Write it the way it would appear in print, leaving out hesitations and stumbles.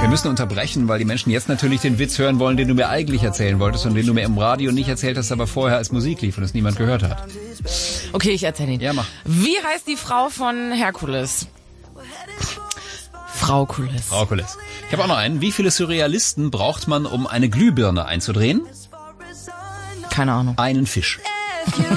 Wir müssen unterbrechen, weil die Menschen jetzt natürlich den Witz hören wollen, den du mir eigentlich erzählen wolltest und den du mir im Radio nicht erzählt hast, aber vorher als Musik lief und es niemand gehört hat. Okay, ich erzähle ihn. Ja, mach. Wie heißt die Frau von Herkules? Fraukules. Fraukules. Ich habe auch noch einen. Wie viele Surrealisten braucht man, um eine Glühbirne einzudrehen? Keine Ahnung. Einen Fisch.